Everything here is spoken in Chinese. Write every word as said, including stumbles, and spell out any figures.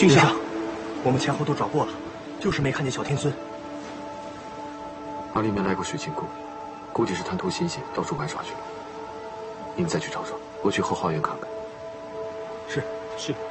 军相，我们前后都找过了，就是没看见小天孙。 阿里面来过水晶宫，估计是贪图新鲜，到处玩耍去了。你们再去找找，我去后花园看看。 是是。